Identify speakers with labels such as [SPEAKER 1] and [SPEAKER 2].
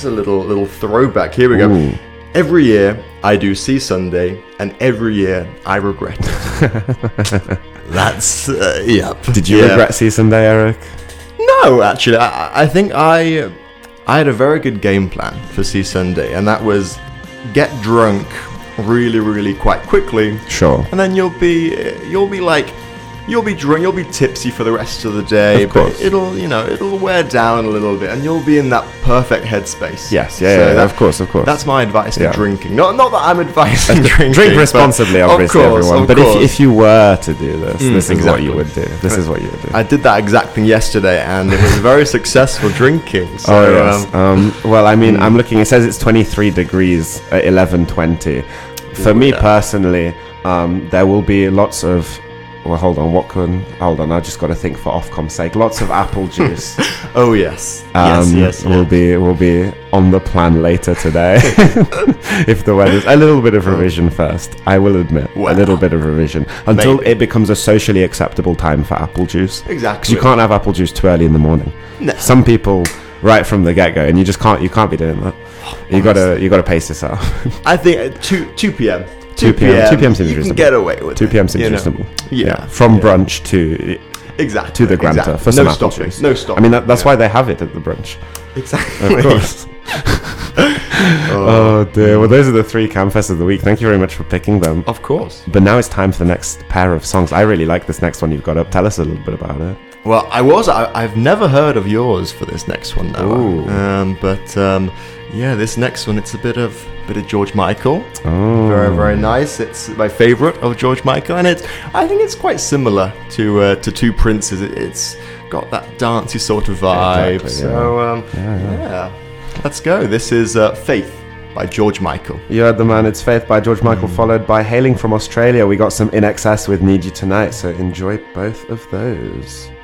[SPEAKER 1] Here's a little throwback. Here we go.
[SPEAKER 2] Ooh.
[SPEAKER 1] Every year I do See Sunday, and every year I regret it. That's yep.
[SPEAKER 2] Did you regret See Sunday, Eric?
[SPEAKER 1] No, actually, I think I had a very good game plan for See Sunday, and that was get drunk really, really quite quickly.
[SPEAKER 2] Sure.
[SPEAKER 1] And then you'll be drunk, you'll be tipsy for the rest of the day,
[SPEAKER 2] Of course.
[SPEAKER 1] but it'll wear down a little bit, and you'll be in that perfect headspace.
[SPEAKER 2] Yes, of course.
[SPEAKER 1] That's my advice for
[SPEAKER 2] Yeah.
[SPEAKER 1] drinking. Not that I'm advising drinking.
[SPEAKER 2] Drink responsibly,
[SPEAKER 1] but
[SPEAKER 2] obviously,
[SPEAKER 1] of course,
[SPEAKER 2] everyone.
[SPEAKER 1] of
[SPEAKER 2] But
[SPEAKER 1] course.
[SPEAKER 2] if you were to do this, this is what
[SPEAKER 1] exactly.
[SPEAKER 2] you would do. This is what you would do.
[SPEAKER 1] I did that exact thing yesterday, and it was very successful drinking. So,
[SPEAKER 2] Oh yes. Well, I mean, I'm looking. It says it's 23 degrees at 11:20. For me
[SPEAKER 1] yeah.
[SPEAKER 2] personally, there will be lots of. Well, hold on. I just got to think for Ofcom's sake. Lots of apple juice.
[SPEAKER 1] Oh yes. Yes.
[SPEAKER 2] Will be on the plan later today. If the weather's a little bit of revision first, I will admit a little bit of revision until
[SPEAKER 1] Maybe.
[SPEAKER 2] it becomes a socially acceptable time for apple juice.
[SPEAKER 1] Exactly.
[SPEAKER 2] Because you can't have apple juice too early in the morning.
[SPEAKER 1] No.
[SPEAKER 2] Some people right from the get go, and you just can't. You can't be doing that. You gotta pace yourself.
[SPEAKER 1] I think 2 p.m.
[SPEAKER 2] 2 p.m. 2 p.m. seems
[SPEAKER 1] you can
[SPEAKER 2] reasonable.
[SPEAKER 1] get away with
[SPEAKER 2] 2
[SPEAKER 1] it.
[SPEAKER 2] p.m. seems reasonable.
[SPEAKER 1] Yeah.
[SPEAKER 2] From brunch to
[SPEAKER 1] Exactly.
[SPEAKER 2] the Granta
[SPEAKER 1] exactly.
[SPEAKER 2] for some
[SPEAKER 1] no
[SPEAKER 2] apple
[SPEAKER 1] stopping.
[SPEAKER 2] juice.
[SPEAKER 1] No stopping.
[SPEAKER 2] I mean, that's why they have it at the brunch.
[SPEAKER 1] Exactly.
[SPEAKER 2] Of course. Oh dear. Well, those are the 3 Camfests of the week. Thank you very much for picking them.
[SPEAKER 1] Of course.
[SPEAKER 2] But now it's time for the next pair of songs. I really like this next one you've got up. Tell us a little bit about it.
[SPEAKER 1] Well, I've never heard of yours for this next one now.
[SPEAKER 2] Ooh.
[SPEAKER 1] Yeah, this next one, it's a bit of George Michael.
[SPEAKER 2] Oh.
[SPEAKER 1] Very, very nice. It's my favorite of George Michael, and I think it's quite similar to Two Princes. It's got that dancey sort of vibe.
[SPEAKER 2] Exactly,
[SPEAKER 1] So
[SPEAKER 2] yeah.
[SPEAKER 1] Let's go. This is Faith by George Michael.
[SPEAKER 2] You heard the man. It's Faith by George Michael, followed by hailing from Australia. We got some In Excess with Need You Tonight. So enjoy both of those.